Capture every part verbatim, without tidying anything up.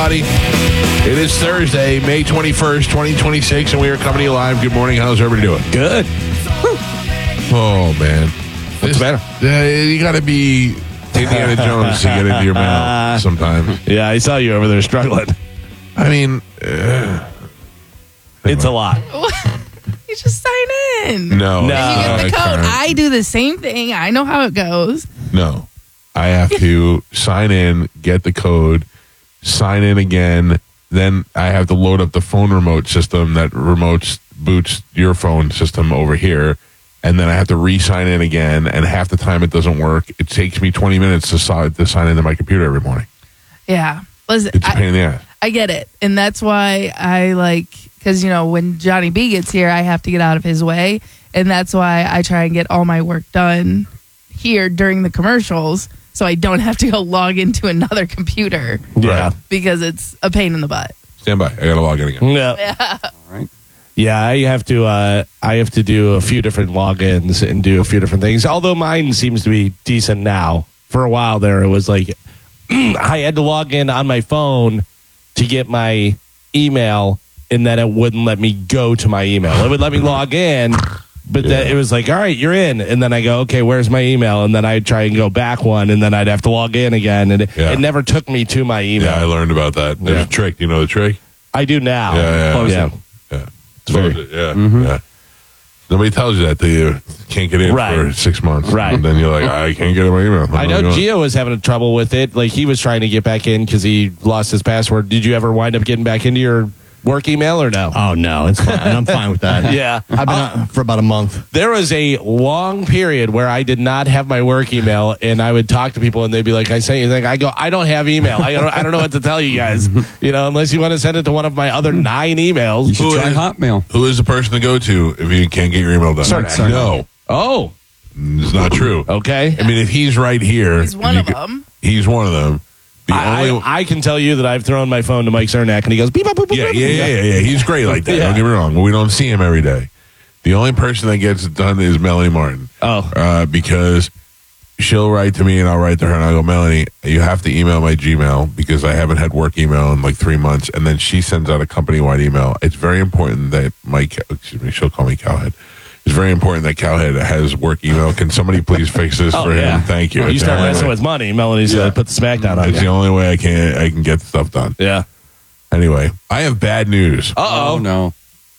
everybody. It is Thursday, May twenty-first, twenty twenty-six, and we are coming to you live. Good morning. How's everybody doing? Good. Oh, man. What's the matter? Uh, you got to be Indiana Jones to get into your mail sometimes. Yeah, I saw you over there struggling. I mean, uh, It's a lot. You just sign in. no. No. You get the I code. can't. I do the same thing. I know how it goes. No. I have to sign in, get the code, sign in again. Then I have to load up the phone remote system that remotes boots your phone system over here. And then I have to re-sign in again. And half the time it doesn't work. It takes me twenty minutes to, si- to sign into my computer every morning. Yeah. Listen, It's a pain I, in the ass. I get it. And that's why I like, because, you know, when Johnny B gets here, I have to get out of his way. And that's why I try and get all my work done here during the commercials so I don't have to go log into another computer Yeah. because it's a pain in the butt. Stand by. I got to log in again. Yeah. Yeah, I have to. Uh, I have to do a few different logins and do a few different things. Although mine seems to be decent now. For a while there, it was like I had to log in on my phone to get my email, and then it wouldn't let me go to my email. It would let me log in, but then Yeah. it was like, all right, you're in, and then I go, okay, where's my email? And then I'd try and go back one, and then I'd have to log in again, and it, Yeah. it never took me to my email. Yeah, I learned about that. There's Yeah. a trick. You know the trick? I do now. Yeah, yeah. Close Yeah. it. Yeah. It's very- Close it. Yeah. Yeah. Nobody tells you that till you can't get in Right. for six months. Right. And then you're like, I can't get in my email. I'm I not know going. Gio was having trouble with it. Like he was trying to get back in because he lost his password. Did you ever wind up getting back into your work email or no? Oh, no, it's fine. I'm fine with that. Yeah. I've been out for about a month. There was a long period where I did not have my work email, and I would talk to people, and they'd be like, "I sent you thing." I go, "I don't have email. I don't. I don't know what to tell you guys. You know, unless you want to send it to one of my other nine emails." You should Who try is- Hotmail. Who is the person to go to if you can't get your email done? Cernak. No. Oh, It's not true. okay. I mean, if he's right here. He's if one you of could- them. He's one of them. The I, only. I, I can tell you that I've thrown my phone to Mike Cernak, and he goes, beep, boop, boop, boop, yeah, boop. yeah, yeah, yeah, yeah. He's great like that. Yeah. Don't get me wrong. But we don't see him every day. The only person that gets it done is Melanie Martin. Oh. Uh, because she'll write to me and I'll write to her and I'll go, Melanie, you have to email my Gmail because I haven't had work email in like three months. And then she sends out a company-wide email. It's very important that Mike, excuse me, she'll call me Cowhead. It's very important that Cowhead has work email. Can somebody please fix this Oh, for yeah. him? Thank you. You It's start the only messing way- with money, Melanie's Yeah. uh, put the smackdown on It's the you. only way I can I can get stuff done. Yeah. Anyway, I have bad news. Uh-oh. Oh, no.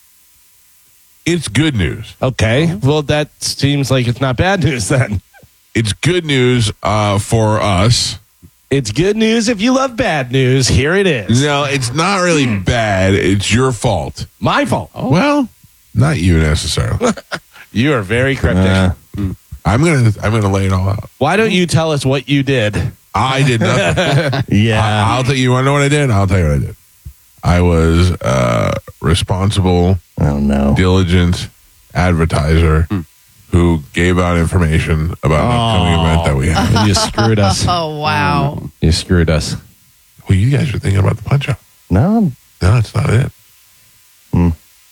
It's good news. Okay. Well, that seems like it's not bad news then. It's good news uh, for us. It's good news if you love bad news. Here it is. No, it's not really bad. It's your fault. My fault. Well, not you necessarily. You are very cryptic. Uh, I'm gonna I'm gonna lay it all out. Why don't you tell us what you did? I did nothing. yeah. I, I'll tell you. Want to know what I did? I'll tell you what I did. I was uh, responsible, oh, no. diligent advertiser who gave out information about an upcoming Oh. event that we had. You screwed us. Oh, wow. You screwed us. Well, you guys are thinking about the punch out. No. No, that's not it. Hmm.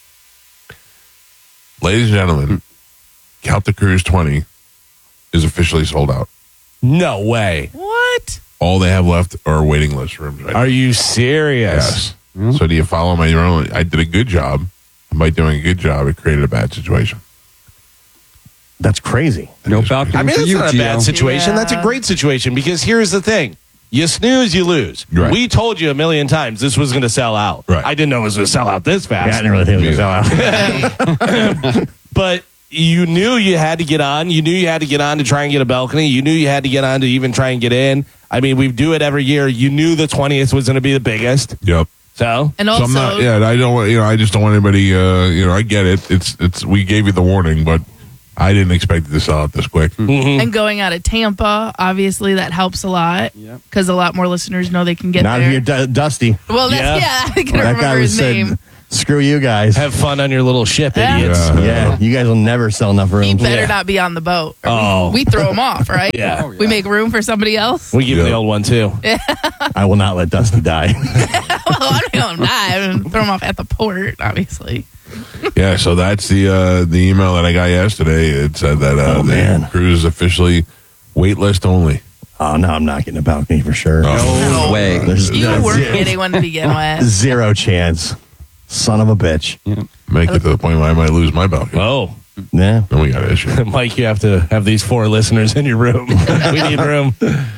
Ladies and gentlemen, Count the Cruise twenty is officially sold out. No way. What? All they have left are waiting list rooms right now. Are you serious? Yes. So do you follow my own? I did a good job. And by doing a good job, it created a bad situation. That's crazy. No balcony I mean, for it's you, not a bad Gio. situation. Yeah. That's a great situation because here's the thing. You snooze, you lose. Right. We told you a million times this was going to sell out. Right. I didn't know it was going to sell out this fast. Yeah, I didn't really think it was going to sell out. But you knew you had to get on. You knew you had to get on to try and get a balcony. You knew you had to get on to even try and get in. I mean, we do it every year. You knew the twentieth was going to be the biggest. Yep. So, And So also, I'm not. Yeah, I don't. want- You know, I just don't want anybody. Uh, you know, I get it. It's. It's. We gave you the warning, but I didn't expect it to sell out this quick. and going out of Tampa, obviously that helps a lot Yep. because a lot more listeners know they can get Not there. if you're D- Dusty. well, that's, Yeah. yeah, I can That remember guy his was name. said, screw you guys. have fun on your little ship, Yeah. idiots. Yeah. yeah, you guys will never sell enough He rooms. better Yeah. not be on the boat. or Oh. we, we throw him off, right? Yeah. Oh, yeah. We make room for somebody else. We give him Yeah. the old one, too. I will not let Dusty die. well, I'm not going to die. I'm gonna throw him off at the port, obviously. Yeah. So that's the uh, the email that I got yesterday. It said that uh, Oh, the man. cruise is officially wait list only. Oh, no, I'm not getting a balcony for sure. Oh. No way. There's You no- weren't zero, getting one to begin with. zero chance. Son of a bitch. Make it to the point where I might lose my balcony. Oh, Yeah. Then we got an issue. Mike, you have to have these four listeners in your room. We need room.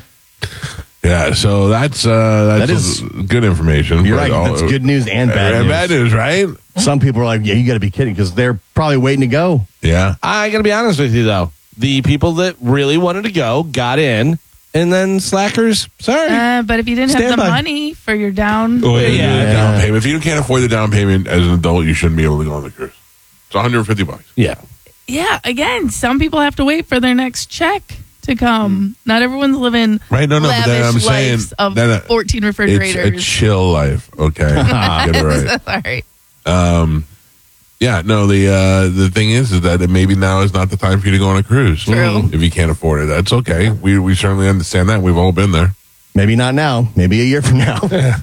Yeah, so that's uh, that's That is- good information. You're but right. all- That's good news and bad and news. bad news, right? Some people are like, yeah, you got to be kidding because they're probably waiting to go. Yeah. I got to be honest with you, though. The people that really wanted to go got in, and then slackers, sorry. Uh, but if you didn't have Stand the by. money for your down, Oh, yeah, Yeah. the down payment. If you can't afford the down payment as an adult, you shouldn't be able to go on the cruise. It's one hundred fifty bucks. Yeah. yeah, again, some people have to wait for their next check to come. Not everyone's living Right? No, no, but then lavish I'm saying lives of then, uh, fourteen It's refrigerators. a chill life. Okay. Get it right. All right. Um, yeah, no, the uh, the thing is, is that maybe now is not the time for you to go on a cruise. True. If you can't afford it, that's okay. We we certainly understand that. We've all been there. Maybe not now. Maybe a year from now.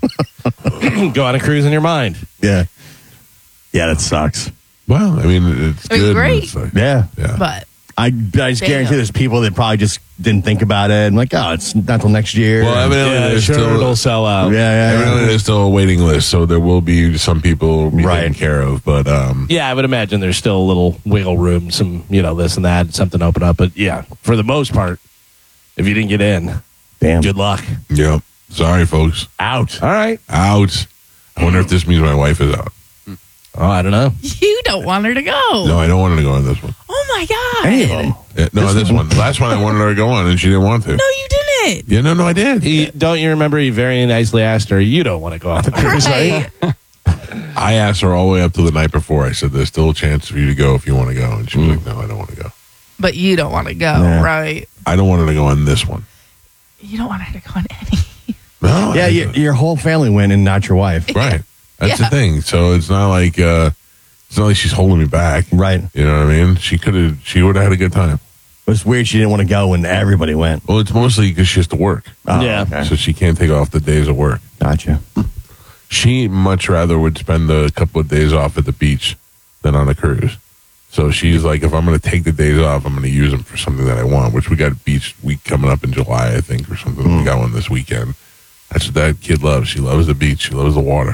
Go on a cruise in your mind. yeah. Yeah, that sucks. Well, I mean, it's I mean, good. great. It's like- Yeah. yeah. But I, I just Damn. guarantee there's people that probably just didn't think about it. And like, oh, it's not till next year. Well, evidently Yeah, there's sure, still it'll sell out. yeah, yeah, evidently yeah. there's still a waiting list, so there will be some people be Right. taken care of. But um, Yeah, I would imagine there's still a little wiggle room, some, you know, this and that, something open up. But yeah, for the most part, if you didn't get in, Damn. good luck. yeah, sorry, folks, Out. All right. out. I wonder if this means my wife is out. Oh, I don't know. you don't want her to go. No, I don't want her to go on this one. Oh my god. Any of them. Yeah, no, this, one. The last one I wanted her to go on, and she didn't want to. No, you didn't. Yeah, no, no, I did. He, don't you remember he very nicely asked her, you don't want to go on the cruise, right? Right. I asked her all the way up to the night before. I said, "There's still a chance for you to go if you want to go," and she was like, "No, I don't want to go. But you don't want to go, Yeah. right? I don't want her to go on this one." You don't want her to go on any. No, Yeah, I- your, your whole family went and not your wife. right. That's Yeah. the thing. So it's not like uh, it's not like she's holding me back. Right. You know what I mean? She could have. She would have had a good time. It was weird she didn't want to go when everybody went. Well, it's mostly because she has to work, Oh, Yeah. okay. so she can't take off the days of work. Gotcha. She much rather would spend a couple of days off at the beach than on a cruise. So she's like, if I'm going to take the days off, I'm going to use them for something that I want, which we got a beach week coming up in July, I think, or something. Mm. We got one this weekend. That's what that kid loves. She loves the beach. She loves the water.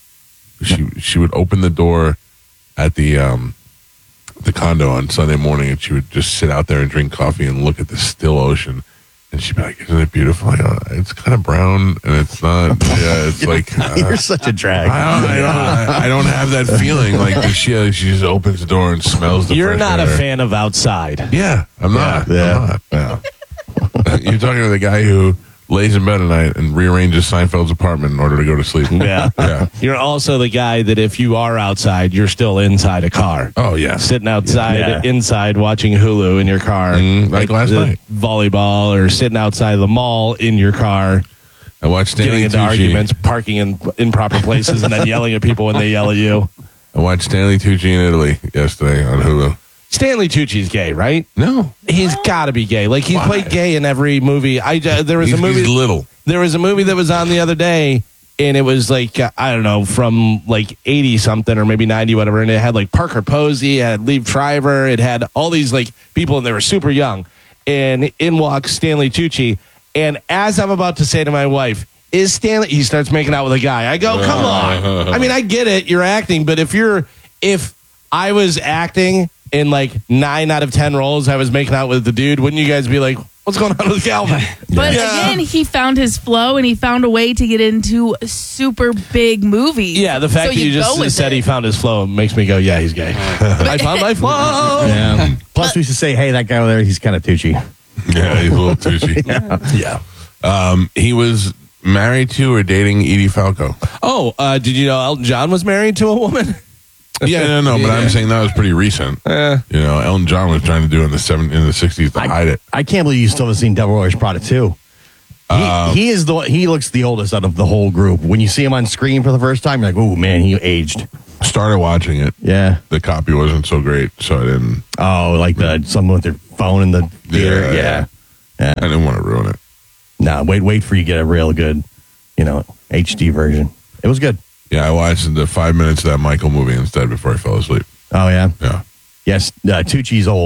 She she would open the door at the um the condo on Sunday morning, and she would just sit out there and drink coffee and look at the still ocean. And she'd be like, "Isn't it beautiful?" I go, "It's kind of brown, and it's not. Yeah, it's like uh, You're such a drag. I don't, I don't, I, I don't have that feeling. Like she, uh, she just opens the door and smells the. You're fresh not a air. fan of outside. Yeah, I'm not. Yeah. I'm not. Yeah. You're talking to the guy who lays in bed at night and rearranges Seinfeld's apartment in order to go to sleep. Yeah. Yeah. You're also the guy that if you are outside, you're still inside a car. Oh yeah. Sitting outside, Yeah. inside, watching Hulu in your car. Mm, like last the night. Volleyball or sitting outside the mall in your car, I watched Stanley getting into Tucci. arguments, parking in improper places, and then yelling at people when they yell at you. I watched Stanley Tucci in Italy yesterday on Hulu. Stanley Tucci's gay, right? No, He's got to be gay. Like he's Why? played gay in every movie. I uh, there was he's, a movie. he's little. There was a movie that was on the other day, and it was like uh, I don't know, from like eighty something or maybe ninety, whatever. And it had like Parker Posey, it had Liev Schreiber, it had all these like people, and they were super young. And in walks Stanley Tucci, and as I'm about to say to my wife, "Is Stanley?" He starts making out with a guy. I go, "Come on!" I mean, I get it, you're acting, but if you're if I was acting in like nine out of ten roles, I was making out with the dude, wouldn't you guys be like, "What's going on with Calvin?" But Yeah. again, he found his flow and he found a way to get into a super big movie. Yeah, the fact So that you, go just with said it. he found his flow makes me go, yeah, he's gay. I found my flow. Yeah. Plus, we used to say, hey, that guy over there, he's kind of Tucci. Yeah, he's a little Tucci. Yeah. Um, he was married to or dating Edie Falco. Oh, uh, did you know Elton John was married to a woman? Yeah, no, no, but I'm saying that was pretty recent. Eh. You know, Elton John was trying to do it in the seven in the sixties to hide it. I can't believe you still haven't seen Devil Wears Prada two. He, Um, he is the he looks the oldest out of the whole group. When you see him on screen for the first time, you're like, oh man, he aged. Started watching it. Yeah. The copy wasn't so great, so I didn't. Oh, like the someone with their phone in the theater. Yeah. Yeah. I didn't want to ruin it. No, wait, wait for you to get a real good, you know, H D version. It was good. Yeah, I watched the five minutes of that Michael movie instead before I fell asleep. Oh yeah. Yeah. Yes, uh, Tucci's old.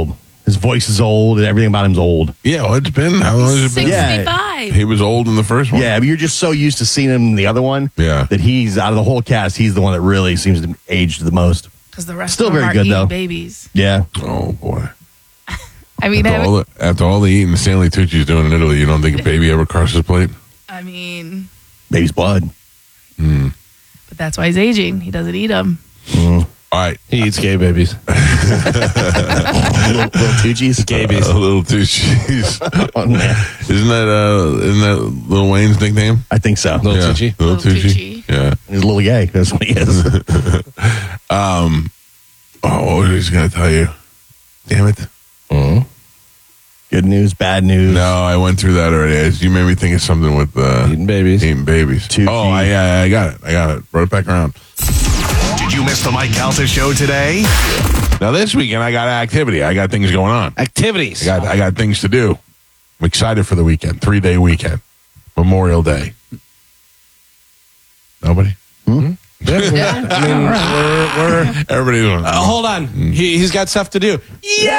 His voice is old and everything about him's old. Yeah, well, it's been, how long has it been? Yeah. sixty-five. He was old in the first one. Yeah, but you're just so used to seeing him in the other one. Yeah. That he's, out of the whole cast, he's the one that really seems to age the most. Because the rest Still of them very are good, eating though. babies. Yeah. Oh, boy. I mean, I, After all, haven't- the, after all the eating Stanley Tucci's doing in Italy, you don't think a baby ever crosses his plate? I mean, Baby's blood. but that's why he's aging. He doesn't eat them. All right. He eats gay babies. little, little Tucci's. Gabies. A little Tucci's. Oh, man. Isn't that, uh, isn't that Lil Wayne's nickname? I think so. Little Tucci? Little Little Tucci. Tucci. Yeah. He's a little gay. That's what he is. Oh, what was I going to tell you? Damn it. Good news, bad news. No, I went through that already. You made me think of something with uh, Eating babies. eating babies. Tucci. Oh, I, I, I got it. I got it. Brought it back around. Did you miss the Mike Calta show today? Now, this weekend, I got activity. I got things going on. Activities. I got, I got things to do. I'm excited for the weekend. Three-day weekend. Memorial Day. Nobody? I mean, we're, we're Everybody doing uh, hold on. He, he's got stuff to do.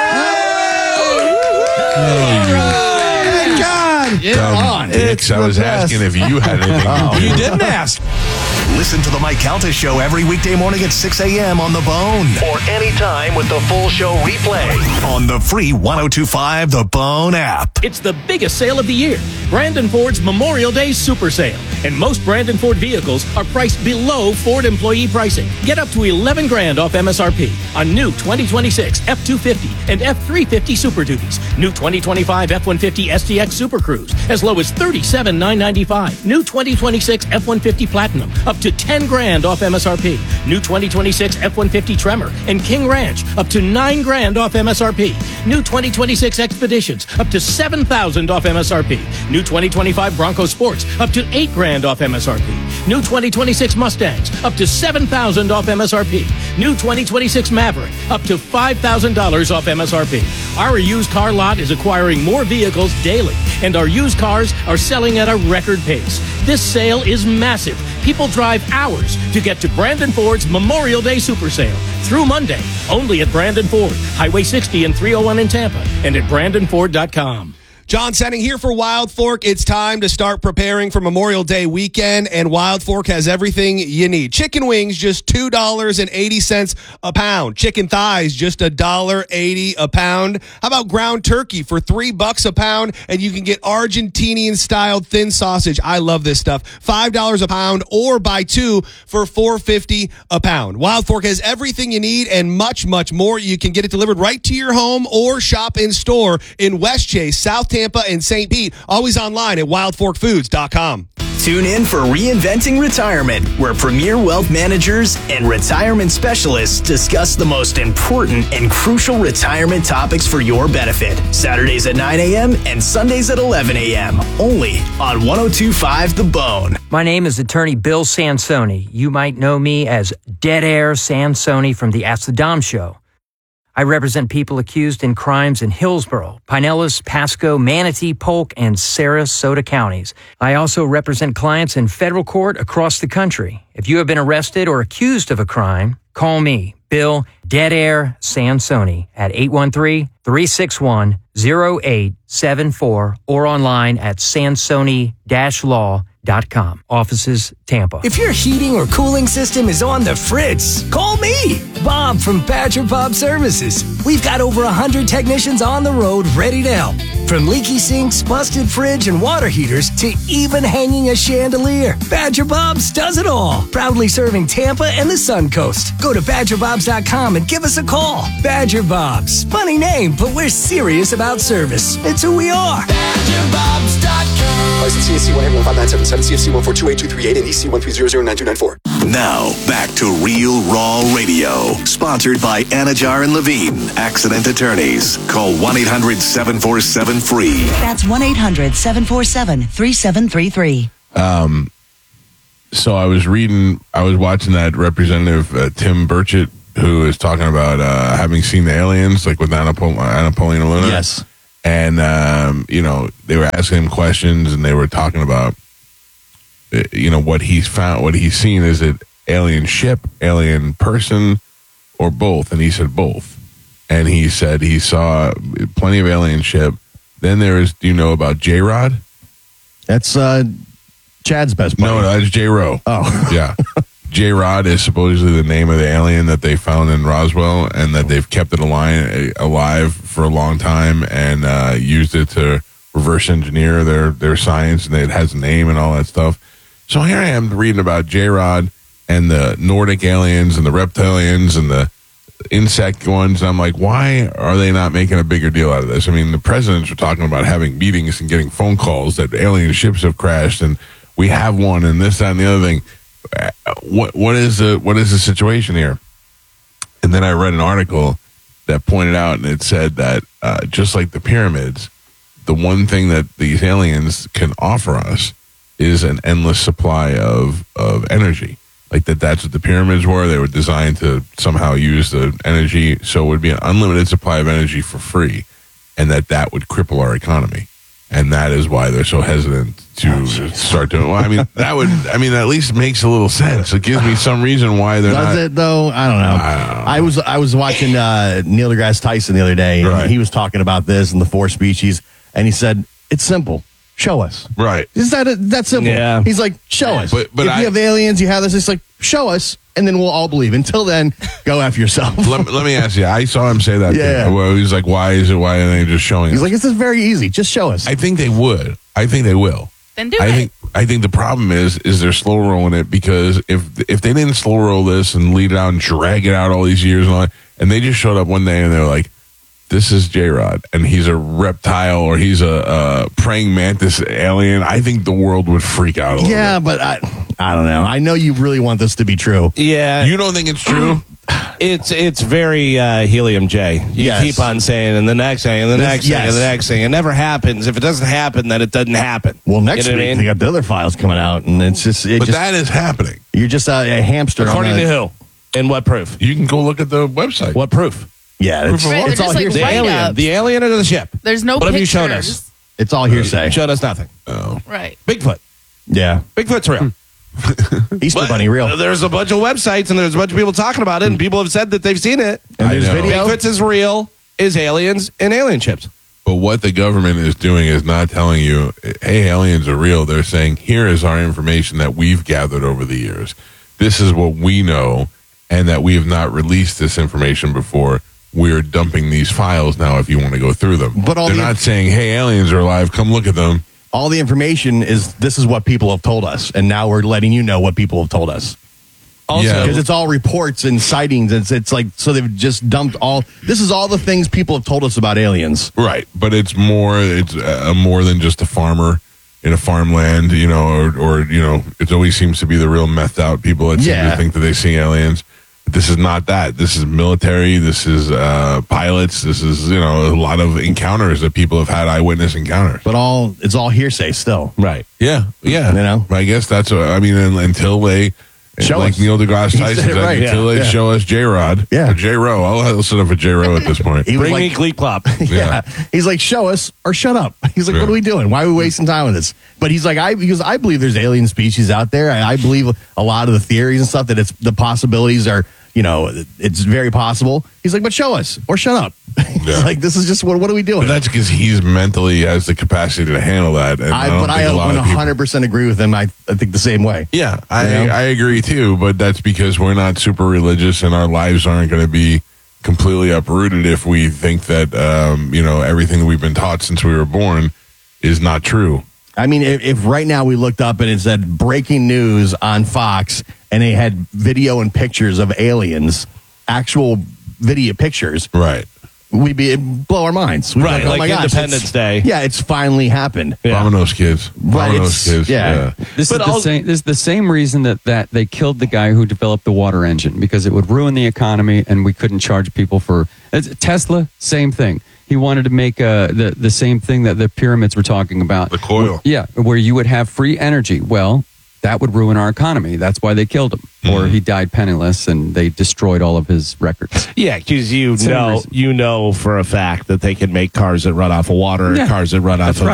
Um, Dix, I was asking if you had anything to do. You didn't ask. Listen to the Mike Calta show every weekday morning at six a.m. on The Bone. Or anytime with the full show replay on the free one oh two point five The Bone app. It's the biggest sale of the year, Brandon Ford's Memorial Day Super Sale. And most Brandon Ford vehicles are priced below Ford employee pricing. Get up to eleven grand off M S R P on new twenty twenty-six F two fifty and F three fifty Super Duties. New twenty twenty-five F one fifty S T X Super Cruise as low as thirty-seven thousand nine hundred ninety-five. New twenty twenty-six F one fifty Platinum up to ten grand off M S R P. New twenty twenty-six F one fifty Tremor and King Ranch up to nine grand off M S R P. New twenty twenty-six Expeditions up to seven thousand off M S R P. New twenty twenty-five Bronco Sports up to eight grand off M S R P. New twenty twenty-six Mustangs up to seven thousand off M S R P. New twenty twenty-six Maverick up to five thousand dollars off M S R P. Our used car lot is acquiring more vehicles daily, and our used cars are selling at a record pace. This sale is massive. People drive hours to get to Brandon Ford's Memorial Day Super Sale through Monday, only at Brandon Ford, Highway sixty and three oh one in Tampa, and at brandon ford dot com. John Senning here for Wild Fork. It's time to start preparing for Memorial Day weekend, and Wild Fork has everything you need. Chicken wings, just two dollars and eighty cents a pound. Chicken thighs, just one dollar eighty a pound. How about ground turkey for three bucks a pound, and you can get Argentinian-styled thin sausage. I love this stuff. five dollars a pound, or buy two for four fifty a pound. Wild Fork has everything you need and much, much more. You can get it delivered right to your home or shop in store in West Chase, South Tampa, and Saint Pete. Always online at wild fork foods dot com. Tune in for Reinventing Retirement, where premier wealth managers and retirement specialists discuss the most important and crucial retirement topics for your benefit. Saturdays at nine a.m. and Sundays at eleven a.m. Only on one oh two point five The Bone. My name is attorney Bill Sansoni. You might know me as Dead Air Sansoni from the Ask the Dom Show. I represent people accused in crimes in Hillsborough, Pinellas, Pasco, Manatee, Polk, and Sarasota counties. I also represent clients in federal court across the country. If you have been arrested or accused of a crime, call me, Bill Dead Air Sansoni, at eight one three, three six one, zero eight seven four or online at sansoni dash law dot com. Offices, Tampa. If your heating or cooling system is on the fritz, call me, Bob from Badger Bob Services. We've got over one hundred technicians on the road ready to help. From leaky sinks, busted fridge, and water heaters to even hanging a chandelier, Badger Bob's does it all. Proudly serving Tampa and the Sun Coast. Go to badger bobs dot com and give us a call. Badger Bob's. Funny name, but we're serious about service. It's who we are. badger bobs dot com. License C S C one one five nine seven seven, C F C one four two eight two three eight, and E C one three zero zero nine two nine four. Now, back to Real Raw Radio. Sponsored by Anajar and Levine, Accident Attorneys. Call one eight hundred seven four seven free. That's one eight hundred seven four seven three seven three three. Um, so I was reading, I was watching that Representative uh, Tim Burchett, who is talking about uh, having seen the aliens, like with Anna, Pol- Anna Paulina Luna. Yes. And, um, you know, they were asking him questions, and they were talking about, uh, you know, what he's found, what he's seen. Is it alien ship, alien person, or both? And he said both. and he said he saw plenty of alien ship. Then there is, do you know about J-Rod? That's uh, Chad's best buddy. No, no, that's J-Ro. Oh. Yeah. J-Rod is supposedly the name of the alien that they found in Roswell, and that they've kept it alive, alive for a long time and uh, used it to reverse engineer their, their science, and it has a name and all that stuff. So here I am reading about J-Rod and the Nordic aliens and the reptilians and the insect ones. I'm like, why are they not making a bigger deal out of this? I mean, the presidents are talking about having meetings and getting phone calls that alien ships have crashed and we have one and this, that, and the other thing. What what is the what is the situation here? And then I read an article that pointed out, and it said that uh, just like the pyramids, the one thing that these aliens can offer us is an endless supply of of energy. Like that, that's what the pyramids were. They were designed to somehow use the energy, so it would be an unlimited supply of energy for free, and that that would cripple our economy. And that is why they're so hesitant to oh, start doing. Well, I mean, that would. I mean, at least makes a little sense. It gives me some reason why they're Does not. it though? I don't know. I, don't know. I was I was watching uh, Neil deGrasse Tyson the other day, and right. he was talking about this and the four species, and he said it's simple. Show us. Right. Is that that simple? Yeah. He's like, show us. But, but if I, you have aliens, you have this. It's like, show us, and then we'll all believe. Until then, go after yourself. let, let me ask you. I saw him say that. Yeah. Thing. Well, he's like, why is it? Why are they just showing He's us? like, this is very easy. Just show us. I think they would. I think they will. Then do I it. think I think the problem is is they're slow rolling it, because if if they didn't slow roll this and lead it out and drag it out all these years and all that, and they just showed up one day and they're like, this is J-Rod and he's a reptile or he's a, a praying mantis alien, I think the world would freak out a little yeah, bit. but I I don't know. I know you really want this to be true. Yeah. You don't think it's true? It's it's very uh, Helium J. You Yes. keep on saying, and the next thing, and the This- next thing, yes. and the next thing. It never happens. If it doesn't happen, then it doesn't happen. Well, next You know what week I they mean? got the other files coming out, and it's just it But just that is happening. you're just a, a hamster. According on a, to who? And what proof? You can go look at the website. What proof? Yeah, it's, Right, they're it's all just like hearsay. The alien. write-ups. The alien or the ship? There's no What have you pictures. shown us? It's all hearsay. Showed us nothing. Oh. Right. Bigfoot. Yeah, Bigfoot's real. Easter But Bunny real. There's a bunch of websites and there's a bunch of people talking about it, and people have said that they've seen it. And I there's know. video. Bigfoot's is real, is aliens, and alien ships. But what the government is doing is not telling you, hey, aliens are real. They're saying, here is our information that we've gathered over the years. This is what we know, and that we have not released this information before. We're dumping these files now if you want to go through them. But all They're the- not saying, hey, aliens are alive. Come look at them. All the information is this is what people have told us, and now we're letting you know what people have told us. Also, Yeah. Because it's all reports and sightings. It's it's like so they've just dumped all. This is all the things people have told us about aliens. Right. But it's more, it's uh, more than just a farmer in a farmland, you know, or, or, you know, it always seems to be the real methed out people that seem Yeah. to think that they see aliens. This is not that. This is military. This is uh, pilots. This is, you know, a lot of encounters that people have had, eyewitness encounters. But all it's all hearsay still. right. Yeah, yeah. You know? I guess that's what, I mean, un- until they, Show like us. Neil deGrasse He Tyson said said, it right. until Yeah, they yeah. show us J-Rod. Yeah. Or J-Ro. I'll, I'll sit up for J-Ro at this point. He was Bring like, me Gleep Clop. yeah. He's like, show us or shut up. He's like, Yeah. what are we doing? Why are we wasting time with this? But he's like, I because I believe there's alien species out there. I, I believe a lot of the theories and stuff that it's the possibilities are, you know, it's very possible. He's like, but show us or shut up. He's Yeah. like, this is just what what are we doing? But that's because he's mentally has the capacity to handle that. And I, I, don't but think I a lot of people- one hundred percent agree with him. I, I think the same way. Yeah, I, You know? I agree too, but that's because we're not super religious and our lives aren't going to be completely uprooted if we think that, um, you know, everything that we've been taught since we were born is not true. I mean, if, if right now we looked up and it said breaking news on Fox and they had video and pictures of aliens, actual video pictures, Right. we'd be it'd blow our minds. We'd be Right, oh like my gosh, Independence it's- Day. Yeah, it's finally happened. Yeah. Vominos kids. Right, Vominos it's- kids. yeah. This But is the I'll- same. This is the same reason that, that they killed the guy who developed the water engine, because it would ruin the economy and we couldn't charge people for it's, Tesla. Same thing. He wanted to make uh, the the same thing that the pyramids were talking about. The coil. Yeah, where you would have free energy. Well, that would ruin our economy. That's why they killed him, or Mhm. he died penniless and they destroyed all of his records. Yeah, because you Same know reason. you know for a fact that they can make cars that run off of water, Yeah, cars that run off that's of right.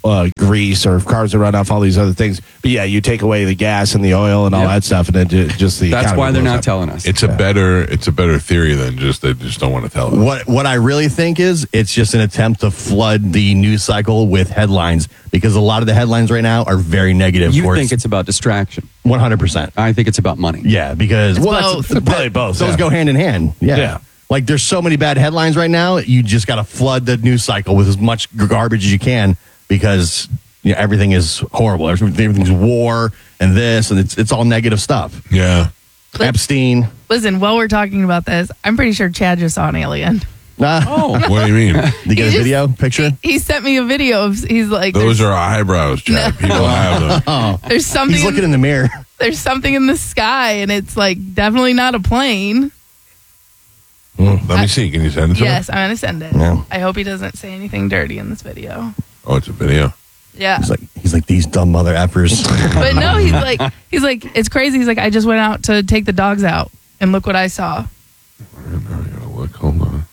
uh, grease or if cars are run off all these other things. But yeah, you take away the gas and the oil and all Yep. that stuff, and then ju- just the. That's economy why they're blows not up. telling us. It's a better it's a better theory than just they just don't want to tell us. What what I really think is it's just an attempt to flood the news cycle with headlines because a lot of the headlines right now are very negative. You towards think it's about distraction? one hundred percent. I think it's about money. Yeah, because It's well, both. that's Probably both, Those yeah. go hand in hand. Yeah. Yeah. Like there's so many bad headlines right now. You just got to flood the news cycle with as much garbage as you can because you know, everything is horrible. Everything- Everything's war and this and it's it's all negative stuff. Yeah. Epstein. Listen, while we're talking about this, I'm pretty sure Chad just saw an alien. Nah. Oh, What do you mean? Did you get He a just- video picture? He sent me a video of he's like Those there's, are eyebrows, Chad. People have them. there's something He's looking in, in the mirror. there's something in the sky and it's like definitely not a plane. Let me see. Can you send it to Yes, me? I'm gonna send it. Yeah. I hope he doesn't say anything dirty in this video. Oh, it's a video. Yeah. He's like he's like these dumb mother effers. But no, he's like he's like it's crazy. He's like I just went out to take the dogs out and look what I saw. I gotta look. Hold on.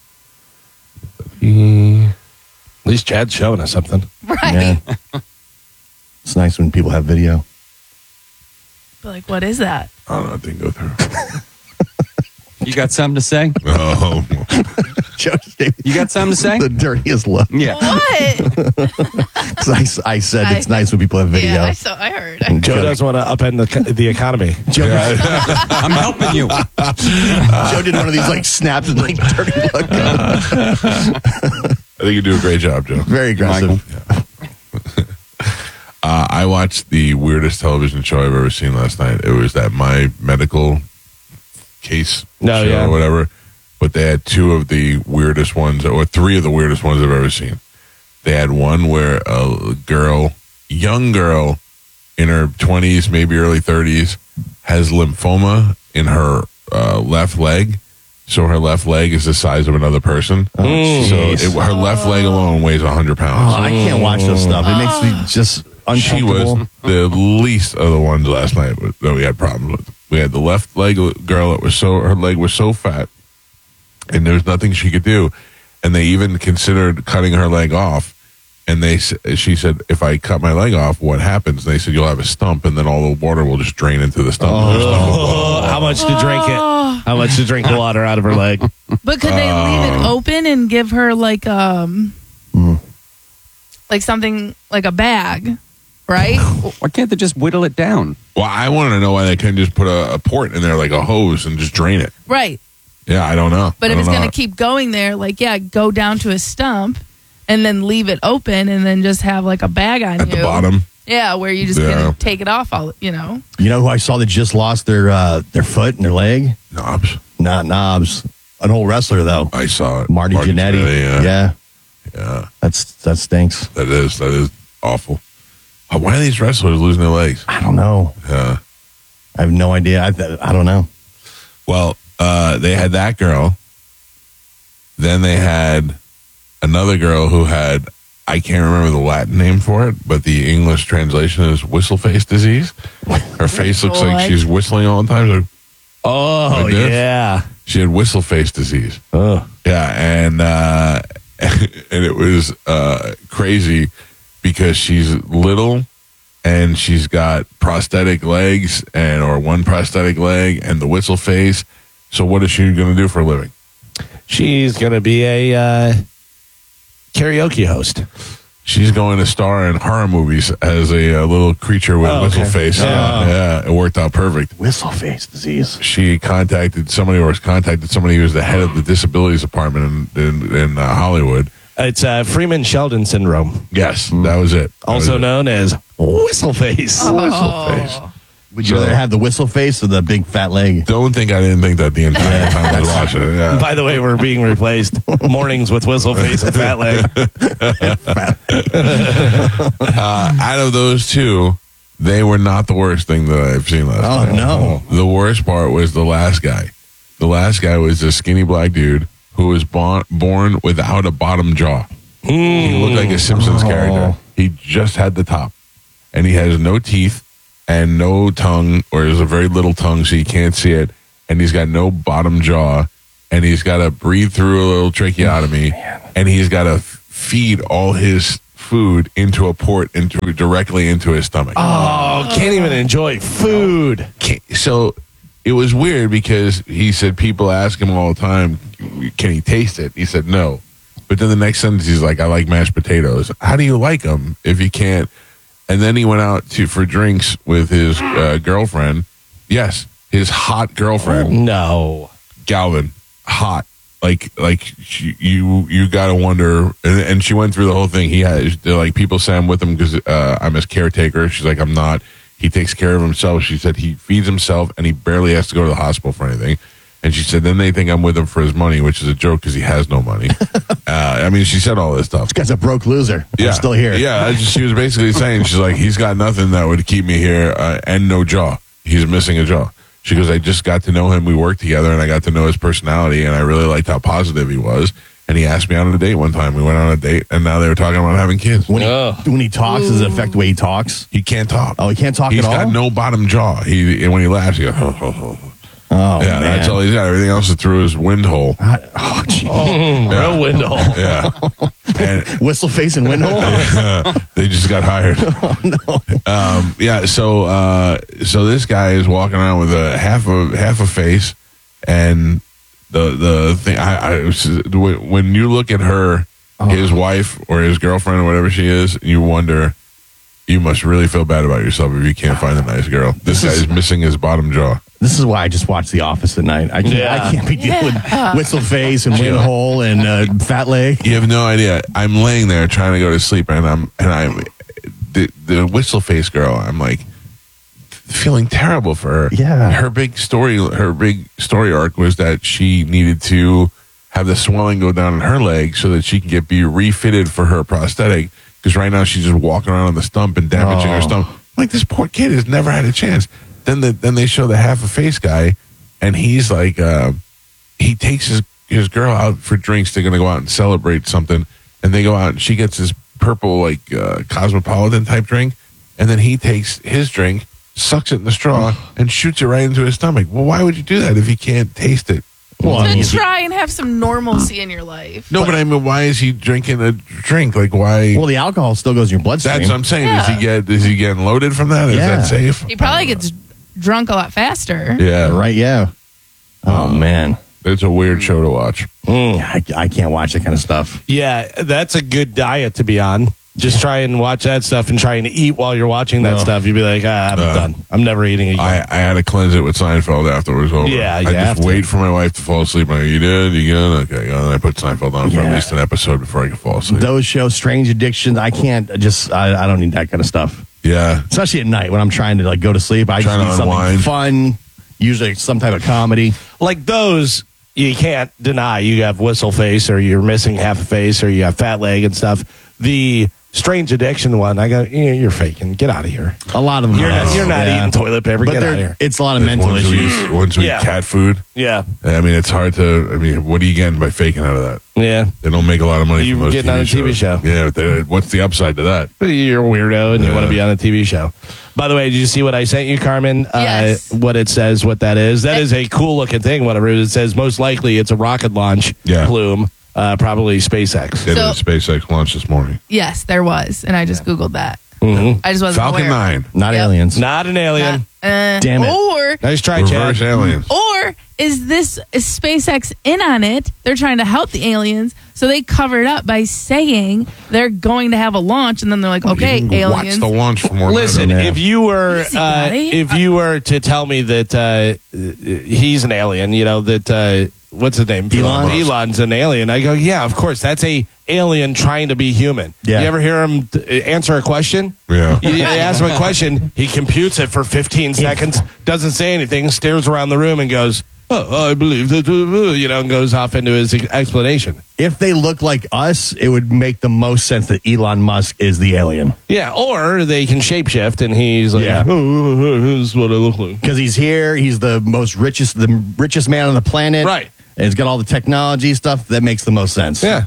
E- At least Chad's showing us something. Right. Yeah. It's nice when people have video. But like what is that? I don't know. It didn't go through. you got something to say? Oh, Joe just gave me You got something to say? the dirtiest look. Yeah. What? 'Cause I, s- I said it's I- nice when people have video. Yeah, I saw I heard. And Joe Joe, does want to upend the co- the economy. Joe, I'm helping you. Joe did one of these like snaps and like dirty look. I think you do a great job, Joe. Very aggressive. Uh, I watched the weirdest television show I've ever seen last night. It was that My Medical Case No, show yeah. or whatever. But they had two of the weirdest ones, or three of the weirdest ones I've ever seen. They had one where a girl, young girl, in her twenties, maybe early thirties, has lymphoma in her uh, left leg. So her left leg is the size of another person. so it, her left leg alone weighs one hundred Oh, pounds. I can't watch this stuff. It makes me just She uncomfortable. was the least of the ones last night that we had problems with. We had the left leg girl that was so, her leg was so fat and there was nothing she could do. And they even considered cutting her leg off. And they, s- she said, if I cut my leg off, what happens? They said, you'll have a stump and then all the water will just drain into the stump. And her stump will blow. Oh, how much to drink it? How much to drink the water out of her leg? But could they leave it open and give her like um like something like a bag, right? Why can't they just whittle it down? Well, I wanted to know why they couldn't just put a, a port in there like a hose and just drain it. Right. Yeah, I don't know. But I if it's don't going know. to keep going there, like yeah, go down to a stump and then leave it open and then just have like a bag on At you. the bottom. Yeah, where you just Yeah. can take it off all, you know. You know who I saw that just lost their uh, their foot and their leg? Knobs. Not Knobs. An old wrestler though. I saw it. Marty, Jannetty. yeah. yeah. Yeah. That's that stinks. That is that is awful. Uh, Why are these wrestlers losing their legs? I don't know. Yeah. I have no idea. I, I don't know. Well, uh, they had that girl. Then they had another girl who had, I can't remember the Latin name for it, but the English translation is whistle face disease. Her face looks like What? she's whistling all the time. So Oh, Like this? yeah. she had whistle face disease. Oh. Yeah, and uh, and it was uh, crazy because she's little and she's got prosthetic legs and or one prosthetic leg and the whistle face. So what is she going to do for a living? She's going to be a uh, karaoke host. She's going to star in horror movies as a, uh little creature with Oh, whistle okay. face. Yeah. Yeah, it worked out perfect. Whistle face disease. She contacted somebody or has contacted somebody who was the head of the disabilities department in in, in uh, Hollywood. It's uh, Freeman Sheldon syndrome, Yes, that was it. That was also it. known as whistle face. Whistle face. Would you rather have the whistle face or the big fat leg? Don't think I didn't think that the entire time I was watching it. Yeah. By the way, we're being replaced. Mornings with whistle face and fat leg. Uh, out of those two, they were not the worst thing that I've seen last Oh, night. no. The worst part was the last guy. The last guy was this skinny black dude who was born, born without a bottom jaw. He looked like a Simpsons Oh. character. He just had the top. And he has no teeth and no tongue, or there's a very little tongue so you can't see it. And he's got no bottom jaw. And he's got to breathe through a little tracheotomy. And he's got to feed all his food into a port into directly into his stomach. Oh, can't even enjoy food. Can't- So it was weird because he said people ask him all the time, can he taste it? He said no. But then the next sentence he's like, I like mashed potatoes. How do you like them if you can't? And then he went out to for drinks with his uh, girlfriend. Yes, his hot girlfriend. No. Galvin, hot. Like, like she, you, you gotta wonder. And, and she went through the whole thing. He had like people say I'm with him because uh, I'm his caretaker. She's like, I'm not. He takes care of himself. She said he feeds himself and he barely has to go to the hospital for anything. And she said then they think I'm with him for his money, which is a joke because he has no money. uh, I mean, she said all this stuff. This guy's a broke loser. Yeah, I'm still here. Yeah, I just, she was basically saying she's like he's got nothing that would keep me here uh, and no jaw. He's missing a jaw. She goes, I just got to know him. We worked together, and I got to know his personality, and I really liked how positive he was. And he asked me out on a date one time. We went on a date, and now they were talking about having kids. When he, when he talks, does it affect the way he talks? He can't talk. Oh, he can't talk He's at all? got no bottom jaw. He and when he laughs, he goes, oh, oh, oh. Oh, yeah, man. that's all he's got. Everything else is through his wind hole. Oh, gee. Real wind hole. Yeah. And Whistle face and wind hole? they just got hired. Oh, no. Um, yeah, so uh, so this guy is walking around with a half a half a face, and the the thing I, I was, when you look at her, his wife or his girlfriend or whatever she is, you wonder. You must really feel bad about yourself if you can't find a nice girl. This, This guy is- is missing his bottom jaw. This is why I just watch The Office at night. I can't, Yeah. I can't be dealing Yeah. with whistle face and wind hole and uh, fat leg. You have no idea. I'm laying there trying to go to sleep, and I'm and I'm the the whistle face girl. I'm like feeling terrible for her. Yeah. her big story, her big story arc was that she needed to have the swelling go down in her leg so that she can get be refitted for her prosthetic. Because right now she's just walking around on the stump and damaging her Oh. stump. Like this poor kid has never had a chance. Then the then they show the half a face guy, and he's like, uh, he takes his his girl out for drinks. They're gonna go out and celebrate something, and they go out and she gets this purple like uh, cosmopolitan type drink, and then he takes his drink, sucks it in the straw, and shoots it right into his stomach. Well, why would you do that if you can't taste it? Well, I To mean, try and have some normalcy in your life. No, but I mean, why is he drinking a drink? Like, why? well, the alcohol still goes in your bloodstream. That's what I'm saying. Is he Yeah. get is he getting loaded from that? Is Yeah. that safe? He probably gets drunk a lot faster. Yeah, right, yeah. Oh, man. It's a weird show to watch. I, I can't watch that kind of stuff. Yeah, that's a good diet to be on. Just try and watch that stuff and try and eat while you're watching that No. stuff. You'd be like, ah, I'm Uh, done. I'm never eating again. I, I had to cleanse it with Seinfeld afterwards. Over. Yeah, you I have just to. wait for my wife to fall asleep. I'm like, you did? You good? Okay. And then I put Seinfeld on for Yeah. at least an episode before I can fall asleep. Those shows, Strange Addictions, I can't just, I, I don't need that kind of stuff. Yeah. Especially at night when I'm trying to like go to sleep. I Trying just to need something unwind. fun, usually some type of comedy. like those, you can't deny you have whistle face or you're missing half a face or you have fat leg and stuff. The Strange Addiction one, I go, "Yeah, you're faking. Get out of here. A lot of them. You're are. not, you're not Yeah. eating toilet paper. But Get out they're- of here." it's a lot of There's mental ones who issues. eat- Ones who Yeah. eat cat food. Yeah. I mean, it's hard to. I mean, what are you getting by faking out of that? Yeah. They don't make a lot of money. You from those getting on a T V show. Yeah. But they- what's the upside to that? You're a weirdo and you Yeah. want to be on a T V show. By the way, did you see what I sent you, Carmen? Yes. Uh, what it says, what that is? That is a cool looking thing, whatever. It says most likely it's a rocket launch Yeah. plume, uh, probably SpaceX. They did So- a SpaceX launch this morning. Yes, there was, and I just googled that. Mhm. I just wasn't Falcon aware. nine. Not Yep. aliens. Not an alien. Uh, Damn it. Or Nice try, Reverse Chad. aliens. or is this is SpaceX in on it? They're trying to help the aliens, so they cover it up by saying they're going to have a launch, and then they're like, okay, You can aliens. Watch the launch for more. Listen, than that. if you were Easy, uh, buddy. if you were to tell me that uh, he's an alien, you know that uh, what's his name? Elon Musk. Elon's an alien. I go, yeah, of course, that's a alien trying to be human. Yeah. You ever hear him t- answer a question? Yeah. You, you ask him a question, he computes it for fifteen seconds, doesn't say anything, stares around the room and goes, oh, I believe that, uh, uh," you know, and goes off into his explanation. If they look like us, it would make the most sense that Elon Musk is the alien. Yeah, or they can shapeshift and he's like, Yeah. oh, this is what I look like. Because he's here, he's the most richest, the richest man on the planet. Right. And he's got all the technology stuff. That makes the most sense. Yeah.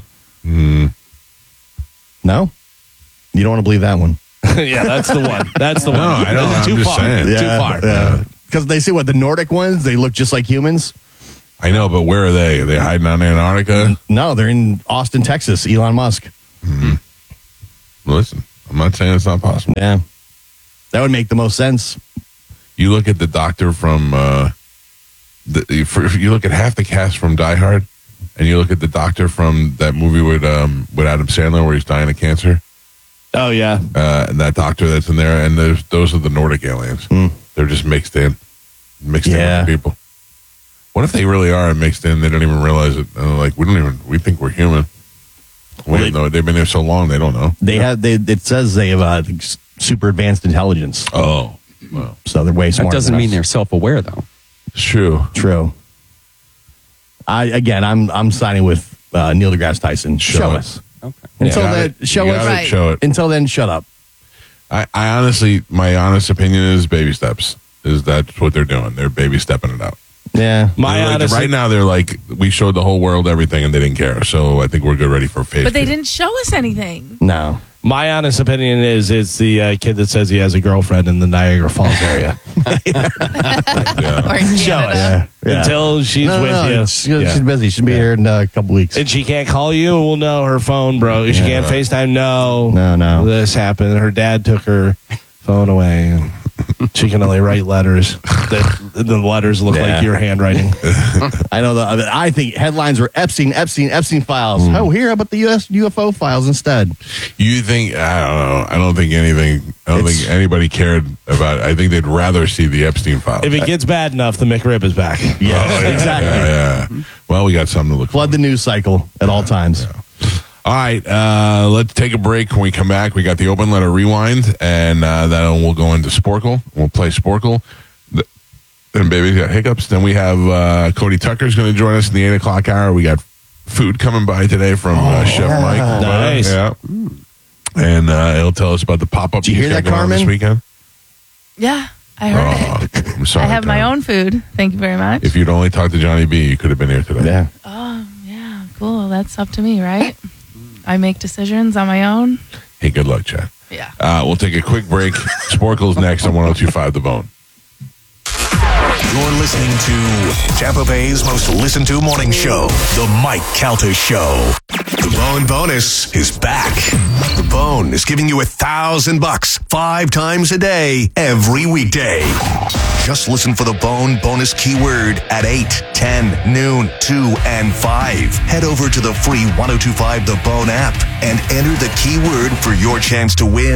No? You don't want to believe that one. Yeah, that's the one. That's the one. No, I don't. That's I'm too just far. saying. Too far. Because they say what, the Nordic ones, they look just like humans? I know, but where are they? Are they hiding out in Antarctica? No, they're in Austin, Texas, Elon Musk. Listen, I'm not saying it's not possible. Yeah. That would make the most sense. You look at the doctor from, uh, the, for, you look at half the cast from Die Hard, and you look at the doctor from that movie with um, with Adam Sandler where he's dying of cancer. Oh, yeah. Uh, and that doctor that's in there, and there's, those are the Nordic aliens. Mm. They're just mixed in. Mixed Yeah. in with the people. What if they really are mixed in? They don't even realize it. And they're like, we don't even, we think we're human. We Well, don't they- know. They've been there so long, they don't know. They have. They. It says they have uh, super advanced intelligence. Oh, well. So they're way That smarter. doesn't than mean us. they're self-aware, though. It's true. True. I again, I'm I'm signing with uh, Neil deGrasse Tyson. Show, Show it. us. Okay. Until You got then, it. show You us. got it. Right. Show it. Until then, shut up. I, I honestly, my honest opinion is baby steps. Is that's what they're doing. They're baby stepping it out. Yeah. My They're like- honest, right now, they're like, we showed the whole world everything and they didn't care. So I think we're good ready for phase But they two. didn't show us anything. No. my honest opinion is it's the uh, kid that says he has a girlfriend in the Niagara Falls area. Yeah. Or in Show Canada. us. Yeah. Until she's No, no, with no, you. She's, Yeah. she's busy. She'll be here in uh, a couple weeks. And she can't call you. We'll know her phone broke. She can't FaceTime. No. No, no. This happened. Her dad took her phone away. And she can only write letters. The, the letters look Yeah. like your handwriting. I know. The, I think headlines were Epstein, Epstein, Epstein files. Oh, here, how about the U S U F O files instead? You think, I don't know. I don't think anything, I don't It's- think anybody cared about it. I think they'd rather see the Epstein file. If it gets bad enough, the McRib is back. Yeah, exactly. Yeah, yeah. Well, we got something to look Flood the news cycle at all times. All right, uh, let's take a break. When we come back, we got the open letter rewind, and uh, then we'll go into Sporkle. We'll play Sporkle. The, then baby's got hiccups. Then we have uh, Cody Tucker's going to join us in the eight o'clock hour. We got food coming by today from uh, Chef Mike. Nice. Yeah. And uh, he'll tell us about the pop-up Did you hear he's got that, going on this Carmen? weekend. Yeah, I heard it. Oh, I'm sorry. I have my Tom. own food. Thank you very much. If you'd only talked to Johnny B, you could have been here today. Yeah. Oh, yeah, cool. That's up to me, right? I make decisions on my own. Hey, good luck, Chad. Yeah. Uh, we'll take a quick break. Sporkle's next on one oh two point five The Bone. You're listening to Tampa Bay's most listened to morning show, The Mike Calta Show. The Bone Bonus is back. The Bone is giving you a thousand bucks five times a day, every weekday. Just listen for the Bone Bonus keyword at eight, ten, noon, two, and five. Head over to the free one oh two point five The Bone app and enter the keyword for your chance to win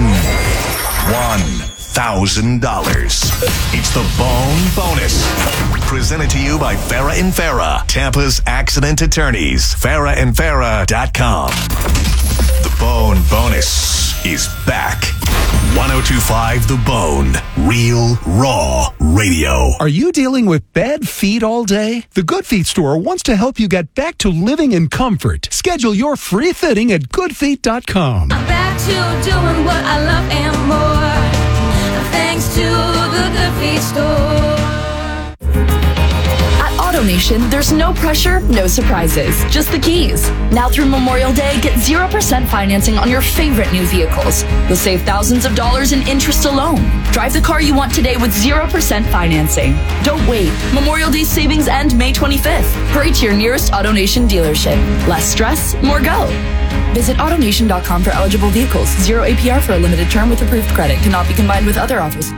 one thousand dollars. It's the Bone Bonus. Presented to you by Farah and Farah, Tampa's accident attorneys. farah and farah dot com. The Bone Bonus is back. one oh two point five The Bone. Real, raw radio. Are you dealing with bad feet all day? The Good Feet store wants to help you get back to living in comfort. Schedule your free fitting at good feet dot com. I'm back to doing what I love and more. Thanks to the Good Feet store. At AutoNation, there's no pressure, no surprises, just the keys. Now through Memorial Day, get zero percent financing on your favorite new vehicles. You'll save thousands of dollars in interest alone. Drive the car you want today with zero percent financing. Don't wait. Memorial Day savings end May twenty-fifth. Hurry to your nearest AutoNation dealership. Less stress, more go. Visit AutoNation dot com for eligible vehicles. Zero A P R for a limited term with approved credit. Cannot be combined with other offers.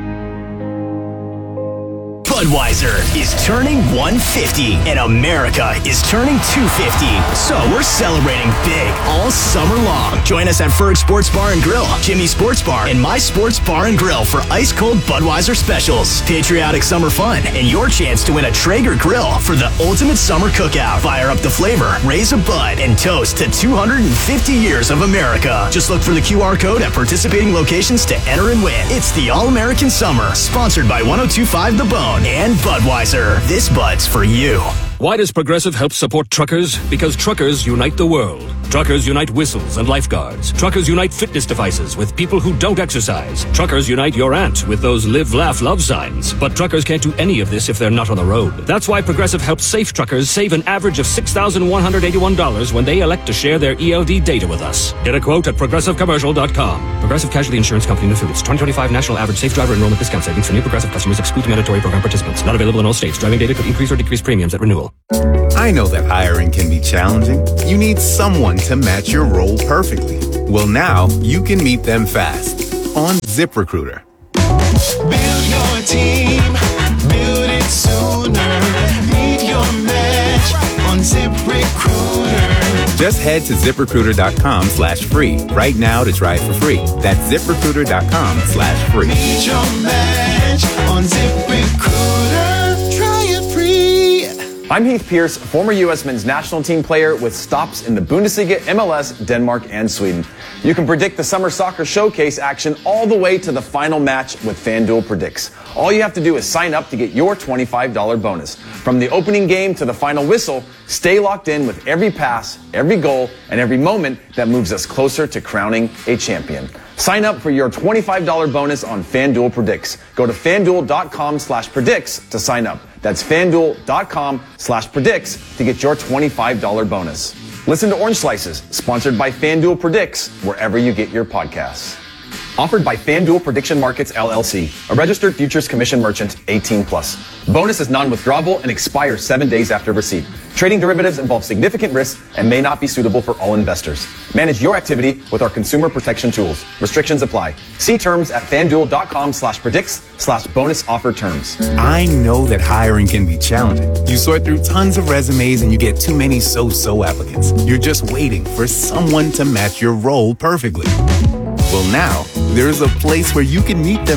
Budweiser is turning one fifty and America is turning two fifty. So we're celebrating big all summer long. Join us at Ferg Sports Bar and Grill, Jimmy Sports Bar, and My Sports Bar and Grill for ice cold Budweiser specials, patriotic summer fun, and your chance to win a Traeger grill for the ultimate summer cookout. Fire up the flavor, raise a bud, and toast to two hundred fifty years of America. Just look for the Q R code at participating locations to enter and win. It's the All-American Summer, sponsored by one oh two point five The Bone and Budweiser. This Bud's for you. Why does Progressive help support truckers? Because truckers unite the world. Truckers unite whistles and lifeguards. Truckers unite fitness devices with people who don't exercise. Truckers unite your aunt with those live, laugh, love signs. But truckers can't do any of this if they're not on the road. That's why Progressive helps safe truckers save an average of six thousand one hundred eighty-one dollars when they elect to share their E L D data with us. Get a quote at progressive commercial dot com. Progressive Casualty Insurance Company and Affiliates. twenty twenty-five National Average Safe Driver Enrollment Discount Savings for new Progressive customers exclude mandatory program participants. Not available in all states. Driving data could increase or decrease premiums at renewal. I know that hiring can be challenging. You need someone to match your role perfectly. Well, now you can meet them fast on ZipRecruiter. Build your team, build it sooner. Meet your match on ZipRecruiter. Just head to ZipRecruiter.com slash free right now to try it for free. That's ZipRecruiter.com slash free. Meet your match on ZipRecruiter. Try it free. I'm Heath Pierce, former U S men's national team player with stops in the Bundesliga, M L S, Denmark, and Sweden. You can predict the Summer Soccer Showcase action all the way to the final match with FanDuel Predicts. All you have to do is sign up to get your twenty-five dollars bonus. From the opening game to the final whistle, stay locked in with every pass, every goal, and every moment that moves us closer to crowning a champion. Sign up for your twenty-five dollars bonus on FanDuel Predicts. Go to FanDuel.com slash predicts to sign up. That's FanDuel.com slash predicts to get your twenty-five dollars bonus. Listen to Orange Slices, sponsored by FanDuel Predicts, wherever you get your podcasts. Offered by FanDuel Prediction Markets, L L C, a registered futures commission merchant, eighteen plus. Bonus is non-withdrawable and expires seven days after receipt. Trading derivatives involves significant risk and may not be suitable for all investors. Manage your activity with our consumer protection tools. Restrictions apply. See terms at FanDuel.com slash predicts slash bonus offer terms. I know that hiring can be challenging. You sort through tons of resumes and you get too many so-so applicants. You're just waiting for someone to match your role perfectly. Well, now, there's a place where you can meet them